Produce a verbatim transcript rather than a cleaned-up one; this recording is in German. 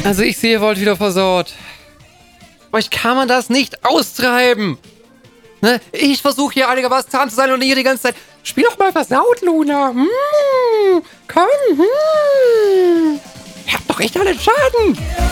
Also ich sehe, ihr wollt wieder versaut. Euch kann man das nicht austreiben. Ne? Ich versuche hier einigermaßen zahm zu sein und ihr die ganze Zeit... Spiel doch mal versaut, Luna. Hm, komm. Hm. Ihr habt doch echt alle Schaden.